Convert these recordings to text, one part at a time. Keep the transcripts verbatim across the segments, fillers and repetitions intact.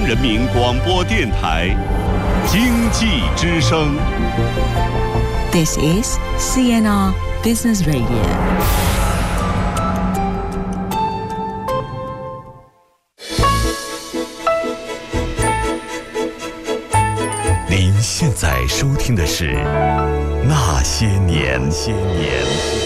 人民广播电台经济之声。 This is C N R Business Radio。 您现在收听的是《那些年》。些年。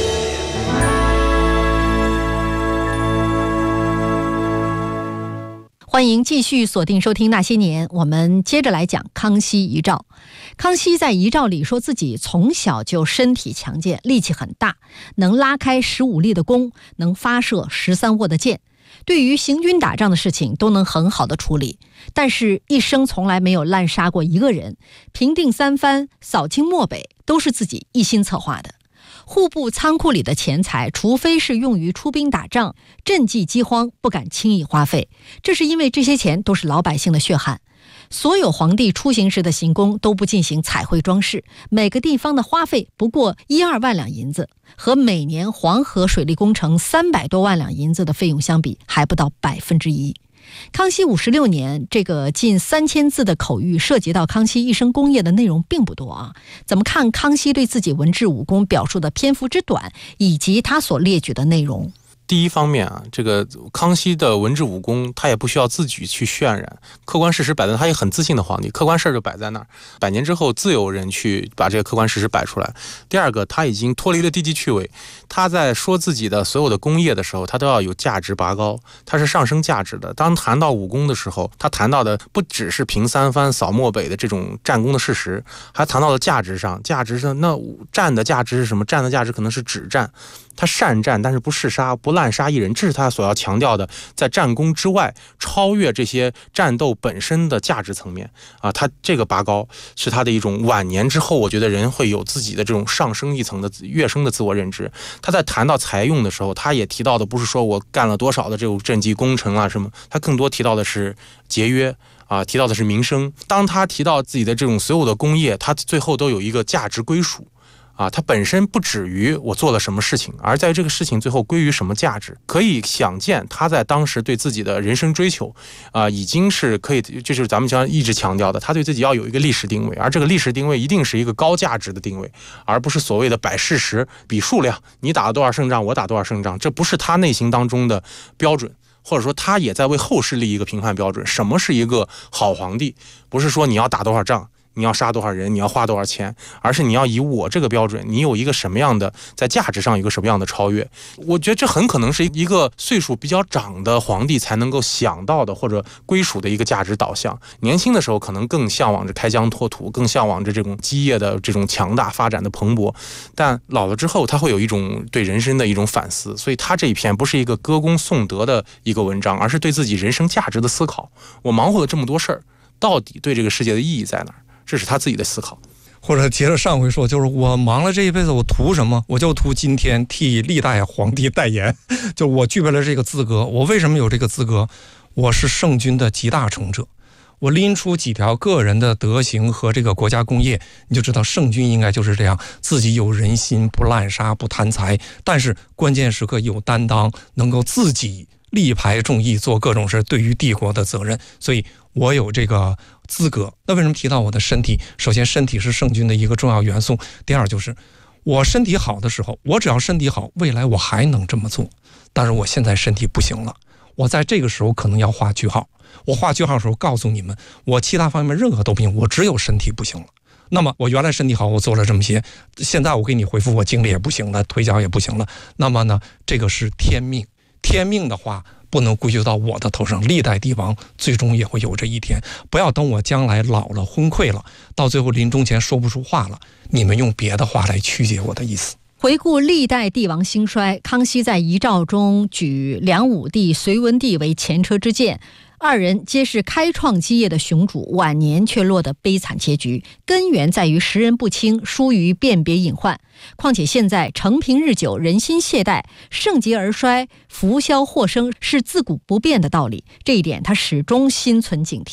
欢迎继续锁定收听《那些年》，我们接着来讲康熙遗诏。康熙在遗诏里说自己从小就身体强健，力气很大，能拉开十五粒的弓，能发射十三握的箭，对于行军打仗的事情都能很好的处理，但是一生从来没有滥杀过一个人，平定三藩，扫清漠北，都是自己一心策划的。户部仓库里的钱财，除非是用于出兵打仗、赈济饥荒，不敢轻易花费，这是因为这些钱都是老百姓的血汗。所有皇帝出行时的行宫都不进行彩绘装饰，每个地方的花费不过一二万两银子，和每年黄河水利工程三百多万两银子的费用相比，还不到百分之一。康熙五十六年，这个近三千字的口谕涉及到康熙一生功业的内容并不多啊。怎么看康熙对自己文治武功表述的篇幅之短，以及他所列举的内容？ 第一方面啊，这个康熙的文治武功，他也不需要自己去渲染，客观事实摆在那，他也很自信的皇帝，客观事就摆在那儿，百年之后自有人去把这个客观事实摆出来。第二个，他已经脱离了低级趣味，他在说自己的所有的功业的时候，他都要有价值拔高，他是上升价值的。当谈到武功的时候，他谈到的不只是平三藩、扫漠北的这种战功的事实，还谈到了价值上，价值上那战的价值是什么？战的价值可能是止战。他善战，但是不嗜杀，不滥杀一人，这是他所要强调的，在战功之外超越这些战斗本身的价值层面啊。他这个拔高是他的一种晚年之后，我觉得人会有自己的这种上升一层的跃升的自我认知。他在谈到财用的时候，他也提到的不是说我干了多少的这种政绩工程啊什么，他更多提到的是节约啊，提到的是民生。当他提到自己的这种所有的功业，他最后都有一个价值归属。啊，它本身不止于我做了什么事情，而在这个事情最后归于什么价值。可以想见，他在当时对自己的人生追求，啊、呃，已经是可以，这就是咱们将一直强调的，他对自己要有一个历史定位，而这个历史定位一定是一个高价值的定位，而不是所谓的摆事实、比数量，你打了多少胜仗，我打多少胜仗，这不是他内心当中的标准。或者说他也在为后世立一个评判标准，什么是一个好皇帝？不是说你要打多少仗，你要杀多少人，你要花多少钱，而是你要以我这个标准，你有一个什么样的在价值上有一个什么样的超越。我觉得这很可能是一个岁数比较长的皇帝才能够想到的或者归属的一个价值导向。年轻的时候可能更向往着开疆拓土，更向往着这种基业的这种强大发展的蓬勃，但老了之后他会有一种对人生的一种反思。所以他这一篇不是一个歌功颂德的一个文章，而是对自己人生价值的思考。我忙活了这么多事儿，到底对这个世界的意义在哪儿？这是他自己的思考。 或者接着上回说，就是我忙了这一辈子，我图什么？我就图今天替历代皇帝代言，就我具备了这个资格。我为什么有这个资格？我是圣君的集大成者。我拎出几条个人的德行和这个国家功业，你就知道圣君应该就是这样，自己有人心，不滥杀，不贪财，但是关键时刻有担当，能够自己力排众议，做各种事，对于帝国的责任。所以我有这个资格。那为什么提到我的身体？首先，身体是圣君的一个重要元素。第二，就是我身体好的时候，我只要身体好，未来我还能这么做。但是我现在身体不行了，我在这个时候可能要画句号。我画句号的时候告诉你们，我其他方面任何都不行，我只有身体不行了。那么我原来身体好，我做了这么些，现在我给你回复，我精力也不行了，腿脚也不行了。那么呢，这个是天命。天命的话不能归咎到我的头上，历代帝王最终也会有这一天。不要等我将来老了昏聩了，到最后临终前说不出话了，你们用别的话来曲解我的意思。 回顾历代帝王兴衰，康熙在遗诏中举梁武帝、隋文帝为前车之鉴，二人皆是开创基业的雄主，晚年却落得悲惨结局，根源在于识人不清，疏于辨别隐患。况且现在承平日久，人心懈怠，盛极而衰，浮消或生是自古不变的道理，这一点他始终心存警惕。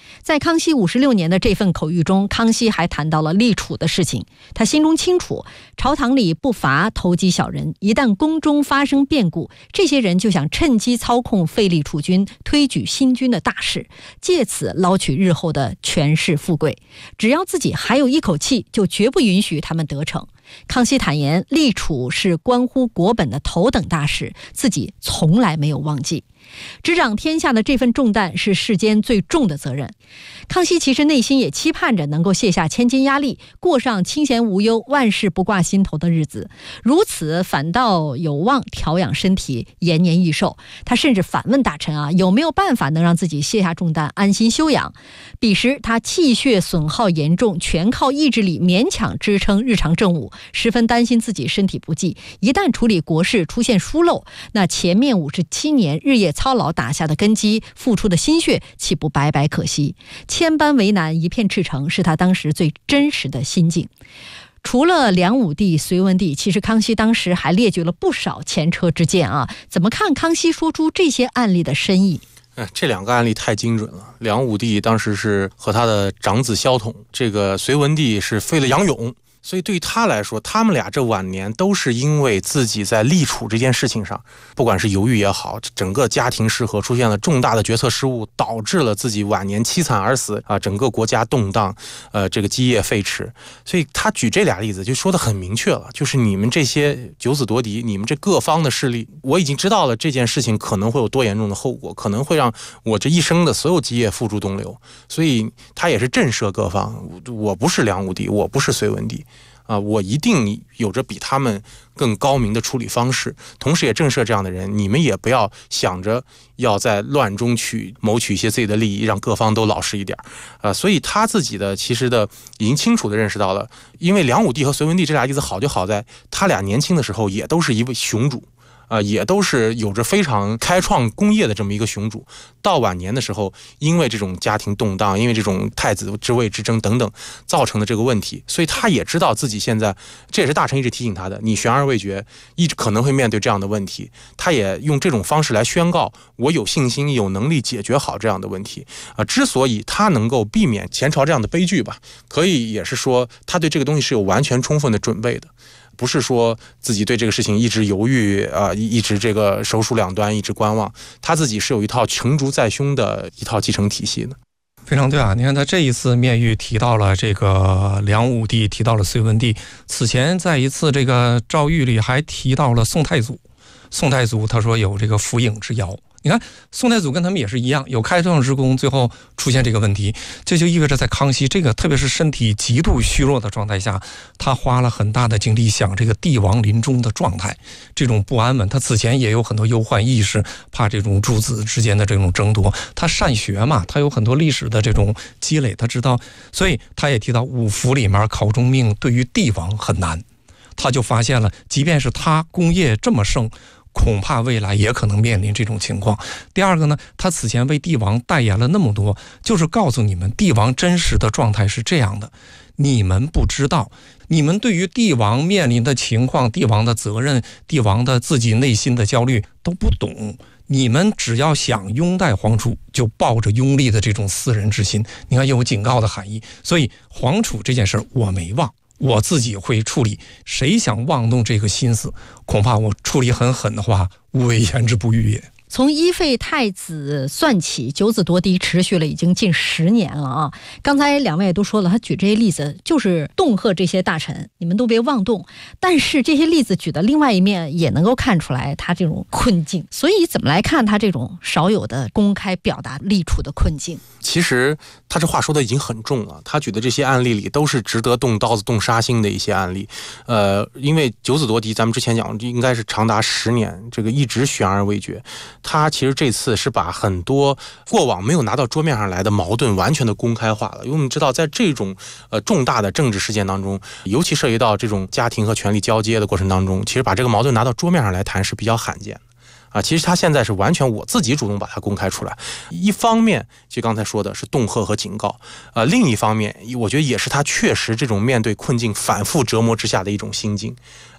在康熙五十六年的这份口谕中，康熙还谈到了立储的事情。他心中清楚，朝堂里不乏投机小人，一旦宫中发生变故，这些人就想趁机操控废立储君，推举新君的大事，借此捞取日后的权势富贵。只要自己还有一口气，就绝不允许他们得逞。康熙坦言，立储是关乎国本的头等大事，自己从来没有忘记。执掌天下的这份重担是世间最重的责任。康熙其实内心也期盼着能够卸下千斤压力，过上清闲无忧、万事不挂心头的日子，如此反倒有望调养身体，延年益寿。他甚至反问大臣啊，有没有办法能让自己卸下重担，安心休养？彼时他气血损耗严重，全靠意志力勉强支撑日常政务，十分担心自己身体不济，一旦处理国事出现疏漏，那前面五十七年日夜操劳打下的根基，付出的心血，岂不白白可惜？千般为难，一片赤诚，是他当时最真实的心境。除了梁武帝、隋文帝，其实康熙当时还列举了不少前车之鉴啊。怎么看康熙说出这些案例的深意？ 哎，这两个案例太精准了。梁武帝当时是和他的长子萧统，这个隋文帝是废了杨勇。所以对于他来说，他们俩这晚年都是因为自己在立储这件事情上，不管是犹豫也好，整个家庭失和，出现了重大的决策失误，导致了自己晚年凄惨而死啊，整个国家动荡，呃，这个基业废弛。所以他举这俩例子就说得很明确了，就是你们这些九子夺嫡，你们这各方的势力，我已经知道了这件事情可能会有多严重的后果，可能会让我这一生的所有基业付诸东流。所以他也是震慑各方，我不是梁武帝，我不是隋文帝。啊，我一定有着比他们更高明的处理方式，同时也震慑这样的人，你们也不要想着要在乱中去谋取一些自己的利益，让各方都老实一点啊。所以他自己的其实的已经清楚的认识到了，因为梁武帝和隋文帝这俩例子好就好在，他俩年轻的时候也都是一位雄主。啊、呃，也都是有着非常开创功业的这么一个雄主，到晚年的时候，因为这种家庭动荡，因为这种太子之位之争等等造成的这个问题，所以他也知道自己现在，这也是大臣一直提醒他的，你悬而未决，一直可能会面对这样的问题。他也用这种方式来宣告，我有信心、有能力解决好这样的问题。啊、呃，之所以他能够避免前朝这样的悲剧吧，可以也是说他对这个东西是有完全充分的准备的。不是说自己对这个事情一直犹豫啊、呃，一直这个手鼠两端，一直观望，他自己是有一套成竹在胸的一套继承体系的。 非常对啊！你看他这一次面谕提到了这个梁武帝，提到了隋文帝，此前在一次这个诏谕里还提到了宋太祖。宋太祖他说有这个伏影之谣。你看宋太祖跟他们也是一样，有开创之功，最后出现这个问题，这就意味着在康熙这个特别是身体极度虚弱的状态下，他花了很大的精力想这个帝王临终的状态，这种不安稳。他此前也有很多忧患意识，怕这种诸子之间的这种争夺。他善学嘛，他有很多历史的这种积累，他知道，所以他也提到五福里面考中命对于帝王很难。他就发现了，即便是他功业这么盛，恐怕未来也可能面临这种情况。第二个呢，他此前为帝王代言了那么多，就是告诉你们帝王真实的状态是这样的，你们不知道，你们对于帝王面临的情况、帝王的责任、帝王的自己内心的焦虑都不懂。你们只要想拥戴皇储，就抱着拥立的这种私人之心，你看有警告的含义。所以皇储这件事我没忘，我自己会处理，谁想妄动这个心思，恐怕我处理很狠的话，无为言之不预也。 从一废太子算起，九子夺嫡持续了已经近十年了啊！刚才两位都说了，他举这些例子就是恫吓这些大臣，你们都别妄动。但是这些例子举的另外一面也能够看出来他这种困境，所以怎么来看他这种少有的公开表达立储的困境？ 其实他这话说的已经很重了，他举的这些案例里都是值得动刀子动杀心的一些案例。呃，因为九子夺嫡，咱们之前讲应该是长达十年，这个一直悬而未决。他其实这次是把很多过往没有拿到桌面上来的矛盾完全的公开化了，因为我们知道在这种呃重大的政治事件当中，尤其涉及到这种家庭和权力交接的过程当中，其实把这个矛盾拿到桌面上来谈是比较罕见的。啊，其实他现在是完全我自己主动把它公开出来，一方面就刚才说的是恫吓和警告，呃，另一方面我觉得也是他确实这种面对困境反复折磨之下的一种心境。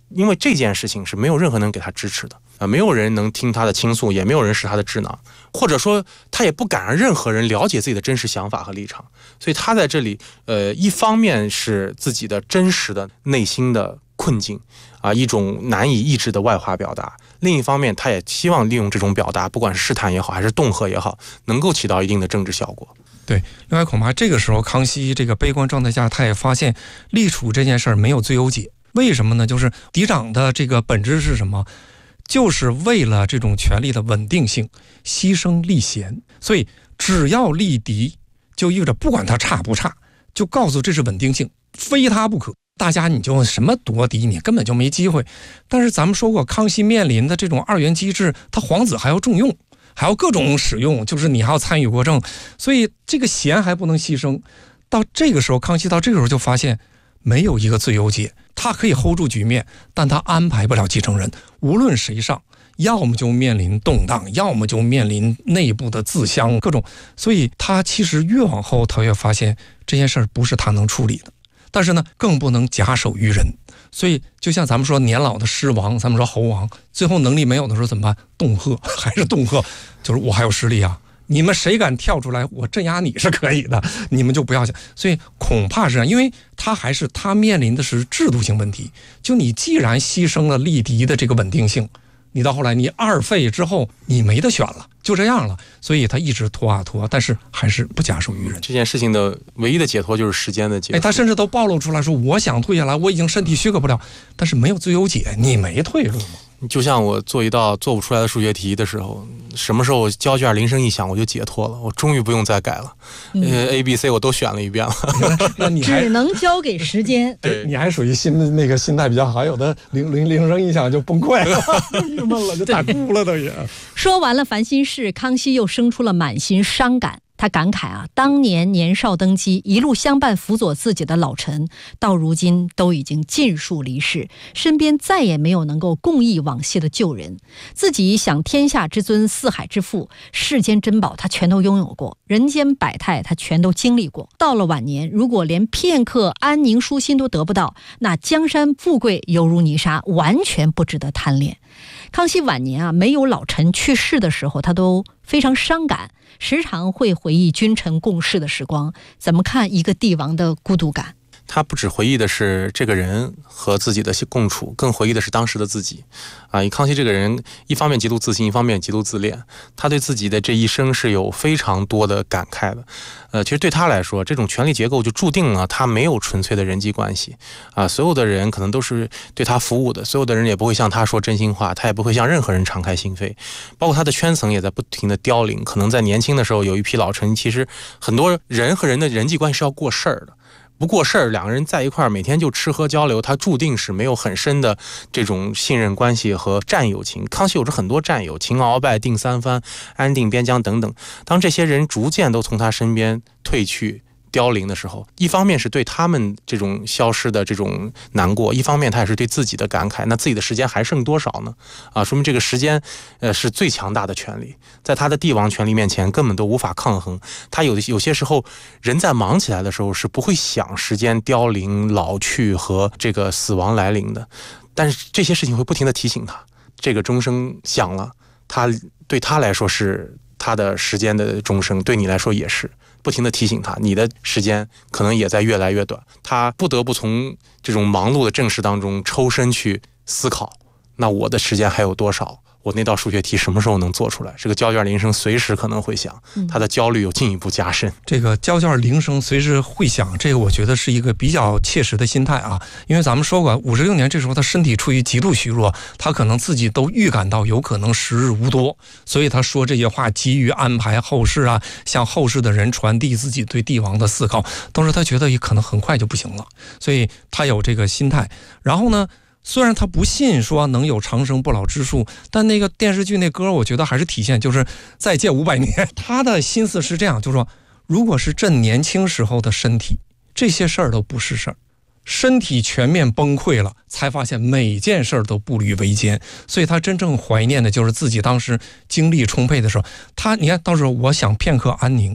因为这件事情是没有任何人给他支持的啊，没有人能听他的倾诉，也没有人是他的智囊，或者说他也不敢让任何人了解自己的真实想法和立场。所以他在这里，呃，一方面是自己的真实的内心的困境啊，一种难以抑制的外化表达；另一方面，他也希望利用这种表达，不管是试探也好，还是恫吓也好，能够起到一定的政治效果。 对，另外恐怕这个时候康熙这个悲观状态下，他也发现立储这件事儿没有最优解。为什么呢？就是嫡长的这个本质是什么？就是为了这种权力的稳定性，牺牲立贤。所以只要立嫡，就意味着不管他差不差，就告诉这是稳定性，非他不可。大家你就什么夺嫡，你根本就没机会。但是咱们说过，康熙面临的这种二元机制，他皇子还要重用，还要各种使用，就是你还要参与国政，所以这个贤还不能牺牲。到这个时候，康熙到这个时候就发现没有一个最优解，他可以 hold 住局面，但他安排不了继承人，无论谁上，要么就面临动荡，要么就面临内部的自相各种。所以他其实越往后，他越发现这件事儿不是他能处理的，但是呢，更不能假手于人。所以就像咱们说年老的狮王，咱们说猴王，最后能力没有的时候怎么办？恫吓，还是恫吓，就是我还有实力啊，你们谁敢跳出来，我镇压你是可以的，你们就不要想。所以恐怕是这样，因为他还是他面临的是制度性问题。就你既然牺牲了立嫡的这个稳定性，你到后来你二废之后，你没得选了，就这样了。所以他一直拖啊拖，但是还是不假手于人。 这件事情的唯一的解脱就是时间的解脱。 哎，他甚至都暴露出来说，我想退下来，我已经身体许可不了，但是没有最优解，你没退路吗？ 就像我做一道做不出来的数学题的时候，什么时候交卷铃声一响，我就解脱了，我终于不用再改了。嗯、呃 A B C 我都选了一遍了。 那你还只能交给时间。 对，你还属于心的那个心态比较好，有的铃铃铃声一响就崩溃了，郁闷了，就打哭了都也。 说完了烦心事，康熙又生出了满心伤感。他感慨啊，当年年少登基，一路相伴辅佐自己的老臣，到如今都已经尽数离世，身边再也没有能够共忆往昔的旧人。自己享天下之尊，四海之富，世间珍宝他全都拥有过，人间百态他全都经历过。到了晚年，如果连片刻安宁舒心都得不到，那江山富贵犹如泥沙，完全不值得贪恋。康熙晚年啊，没有老臣去世的时候，他都非常伤感，时常会回忆君臣共事的时光。怎么看一个帝王的孤独感？ 他不只回忆的是这个人和自己的共处，更回忆的是当时的自己啊。以康熙这个人，一方面极度自信，一方面极度自恋，他对自己的这一生是有非常多的感慨的。呃，其实对他来说，这种权力结构就注定了他没有纯粹的人际关系啊。所有的人可能都是对他服务的，所有的人也不会向他说真心话，他也不会向任何人敞开心扉。包括他的圈层也在不停的凋零。可能在年轻的时候，有一批老臣，其实很多人和人的人际关系是要过事儿的。不过事儿，两个人在一块儿每天就吃喝交流，他注定是没有很深的这种信任关系和战友情。康熙有着很多战友，秦鳌拜、定三藩、安定边疆等等。当这些人逐渐都从他身边退去凋零的时候，一方面是对他们这种消失的这种难过，一方面他也是对自己的感慨。那自己的时间还剩多少呢？啊，说明这个时间，呃，是最强大的权力，在他的帝王权力面前根本都无法抗衡。他有有些时候，人在忙起来的时候是不会想时间凋零、老去和这个死亡来临的，但是这些事情会不停地提醒他，这个钟声响了，他对他来说是他的时间的钟声，对你来说也是。不停地提醒他，你的时间可能也在越来越短。他不得不从这种忙碌的政事当中抽身去思考，那我的时间还有多少？我那道数学题什么时候能做出来？这个交卷铃声随时可能会响，他的焦虑又进一步加深。 这个交卷铃声随时会响，这个我觉得是一个比较切实的心态啊。因为咱们说过，五十六年这时候他身体处于极度虚弱，他可能自己都预感到有可能时日无多，所以他说这些话急于安排后事啊，向后世的人传递自己对帝王的思考，都是他觉得也可能很快就不行了，所以他有这个心态。然后呢，虽然他不信说能有长生不老之术，但那个电视剧那歌我觉得还是体现，就是再借五百年。他的心思是这样，就是说如果是朕年轻时候的身体，这些事儿都不是事儿，身体全面崩溃了，才发现每件事儿都步履维艰。所以他真正怀念的就是自己当时精力充沛的时候。他你看到时候我想片刻安宁，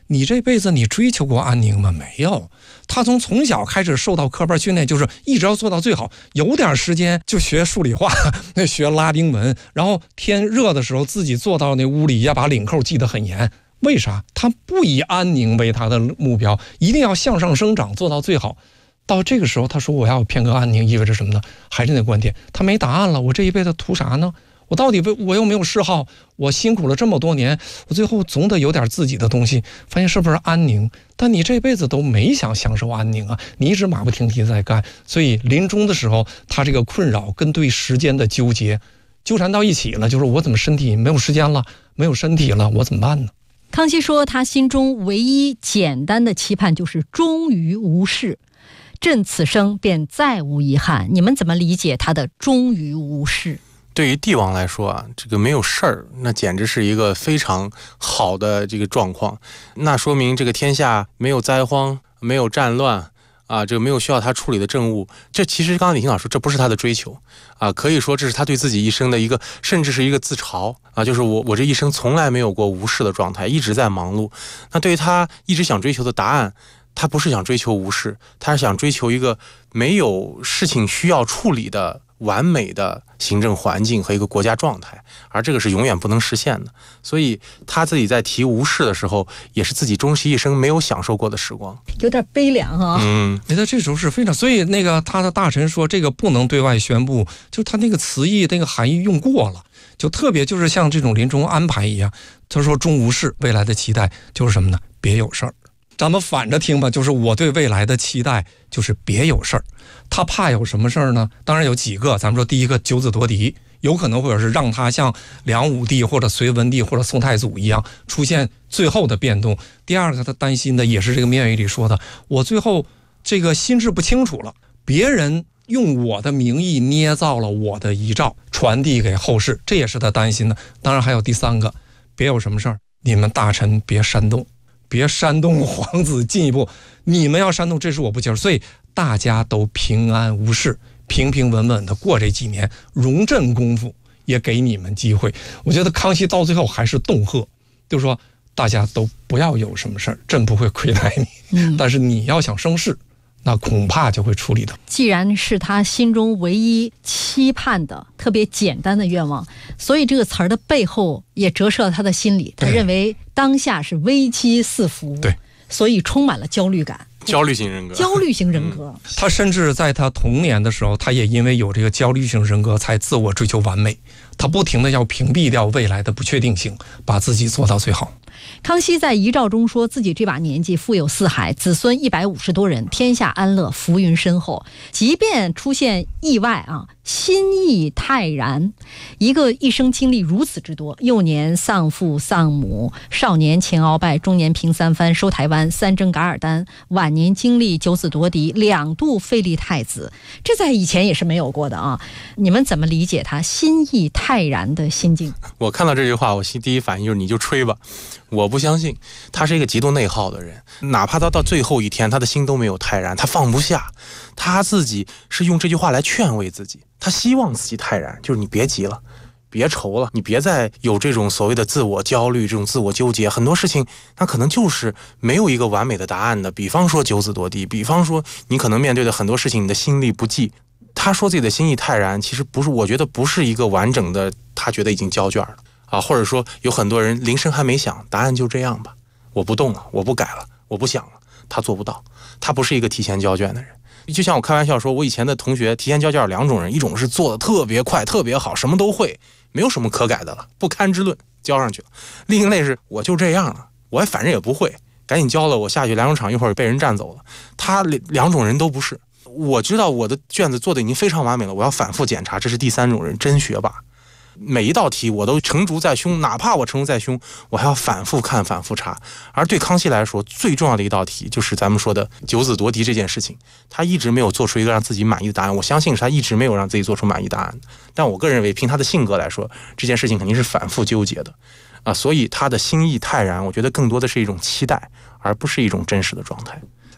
你这辈子你追求过安宁吗？没有。他从从小开始受到科班训练，就是一直要做到最好，有点时间就学数理化，学拉丁文，然后天热的时候自己坐到那屋里，要把领扣系得很严。为啥？他不以安宁为他的目标，一定要向上生长，做到最好。到这个时候他说我要片刻安宁，意味着什么呢？还是那观点，他没答案了。我这一辈子图啥呢？我到底我又没有嗜好，我辛苦了这么多年，我最后总得有点自己的东西，发现是不是安宁？但你这辈子都没想享受安宁啊，你一直马不停蹄在干，所以临终的时候他这个困扰跟对时间的纠结纠缠到一起了，就是我怎么身体没有时间了，没有身体了，我怎么办呢？ 康熙说他心中唯一简单的期盼就是终于无事，朕此生便再无遗憾。你们怎么理解他的终于无事？ 对于帝王来说啊，这个没有事儿，那简直是一个非常好的这个状况。那说明这个天下没有灾荒，没有战乱啊，这个没有需要他处理的政务。这其实刚刚李厅长说，这不是他的追求啊，可以说这是他对自己一生的一个，甚至是一个自嘲啊，就是我我这一生从来没有过无事的状态，一直在忙碌。那对于他一直想追求的答案，他不是想追求无事，他是想追求一个没有事情需要处理的完美的行政环境和一个国家状态，而这个是永远不能实现的。所以他自己在提无事的时候，也是自己终其一生没有享受过的时光， 有点悲凉啊。 嗯， 没在这时候是非常，所以那个他的大臣说这个不能对外宣布，就他那个词义那个含义用过了，就特别就是像这种临终安排一样。他说终无事，未来的期待就是什么呢？别有事儿。咱们反着听吧，就是我对未来的期待就是别有事儿。他怕有什么事儿呢？当然有几个，咱们说第一个九子夺嫡，有可能或者是让他像梁武帝或者隋文帝或者宋太祖一样出现最后的变动。第二个他担心的也是这个面语里说的，我最后这个心智不清楚了，别人用我的名义捏造了我的遗诏传递给后世，这也是他担心的。当然还有第三个，别有什么事儿，你们大臣别煽动，别煽动皇子进一步，你们要煽动，这是我不接受。所以大家都平安无事，平平稳稳的过这几年，容朕功夫也给你们机会。我觉得康熙到最后还是恫吓，就是说大家都不要有什么事儿，朕不会亏待你、嗯、但是你要想生事，那恐怕就会处理的。 既然是他心中唯一期盼的特别简单的愿望，所以这个词儿的背后也折射了他的心理。他认为当下是危机四伏， 对， 所以充满了焦虑感。 焦虑型人格， 焦虑型人格、嗯、 他甚至在他童年的时候，他也因为有这个焦虑型人格才自我追求完美，他不停的要屏蔽掉未来的不确定性，把自己做到最好。 康熙在遗诏中说自己这把年纪富有四海，子孙一百五十多人，天下安乐，福云深厚。即便出现意外啊，心意泰然。一个一生经历如此之多，幼年丧父丧母，少年前鳌拜，中年平三藩收台湾，三征噶尔丹，晚年经历九子夺嫡，两度废立太子，这在以前也是没有过的啊。你们怎么理解他心意泰然的心境？ 我看到这句话，我心第一反应就是你就吹吧。我不相信，他是一个极度内耗的人，哪怕他到最后一天，他的心都没有泰然，他放不下，他自己是用这句话来劝慰自己，他希望自己泰然，就是你别急了，别愁了，你别再有这种所谓的自我焦虑，这种自我纠结，很多事情它可能就是没有一个完美的答案的。比方说九子夺嫡，比方说你可能面对的很多事情，你的心力不济。他说自己的心意泰然，其实不是，我觉得不是一个完整的，他觉得已经交卷了啊，或者说有很多人铃声还没响，答案就这样吧，我不动了，我不改了，我不想了，他做不到，他不是一个提前交卷的人。就像我开玩笑说，我以前的同学提前交卷有两种人，一种是做的特别快特别好，什么都会，没有什么可改的了，不堪之论交上去了；另一类是我就这样了，我反正也不会，赶紧交了，我下去两种场一会儿被人占走了。他两种人都不是，我知道我的卷子做的已经非常完美了，我要反复检查，这是第三种人，真学霸。每一道题我都成竹在胸，哪怕我成竹在胸，我还要反复看反复查。而对康熙来说，最重要的一道题就是咱们说的九子夺嫡这件事情，他一直没有做出一个让自己满意的答案，我相信是他一直没有让自己做出满意答案。但我个人认为，凭他的性格来说，这件事情肯定是反复纠结的啊，所以他的心意泰然，我觉得更多的是一种期待，而不是一种真实的状态。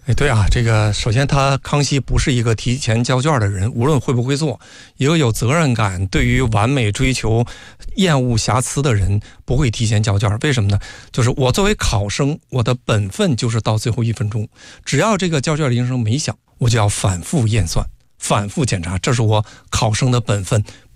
哎，对啊，这个首先他康熙不是一个提前交卷的人，无论会不会做，一个有责任感、对于完美追求、厌恶瑕疵的人不会提前交卷。为什么呢？就是我作为考生，我的本分就是到最后一分钟，只要这个交卷铃声没响，我就要反复验算、反复检查，这是我考生的本分，